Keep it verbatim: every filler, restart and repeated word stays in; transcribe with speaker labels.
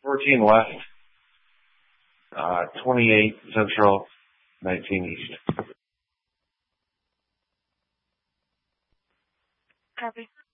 Speaker 1: fourteen left, uh, twenty-eight central, nineteen east.
Speaker 2: Copy.